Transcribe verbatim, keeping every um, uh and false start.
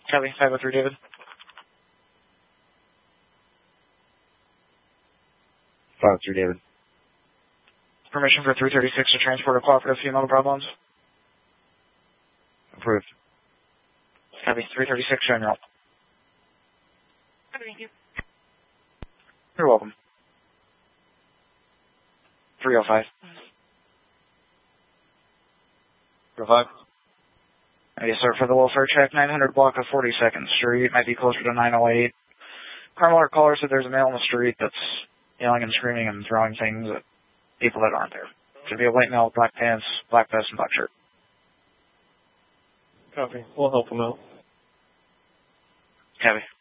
Copy. five oh three, David. five oh three, David. Permission for three thirty-six to transport a cooperative female to problems. Approved. Copy. three thirty-six, General. Thank you. You're welcome. three oh five. three oh five. Yes, sir. For the welfare check, nine hundred block of forty-second Street. Might be closer to nine oh eight. Carmel caller said there's a male on the street that's yelling and screaming and throwing things at people that aren't there. Should be a white male with black pants, black vest, and black shirt. Copy. We'll help him out. Copy.